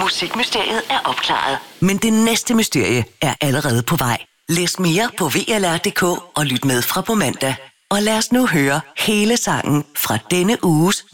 Musikmysteriet er opklaret, men det næste mysterie er allerede på vej. Læs mere på vrlr.dk og lyt med fra på mandag. Og lad os nu høre hele sangen fra denne uges